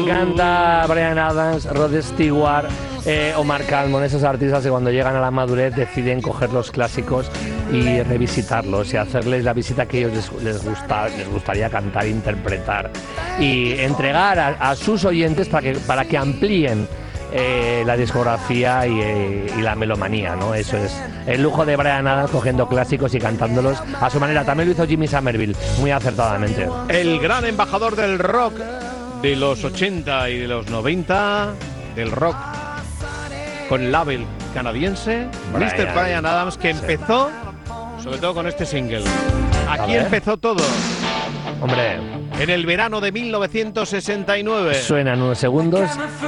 encanta Bryan Adams, Rod Stewart, Omar Calmon, esos artistas que cuando llegan a la madurez deciden coger los clásicos y revisitarlos y hacerles la visita que ellos les gustaría cantar, interpretar y entregar a sus oyentes para que amplíen la discografía y la melomanía, ¿no? Eso es el lujo de Bryan Adams, cogiendo clásicos y cantándolos a su manera. También lo hizo Jimmy Somerville, muy acertadamente. El gran embajador del rock de los 80 y de los 90, del rock con label canadiense, Mr. Bryan Adams, que empezó sobre todo con este single. Aquí empezó todo. Hombre, en el verano de 1969. Suenan unos segundos.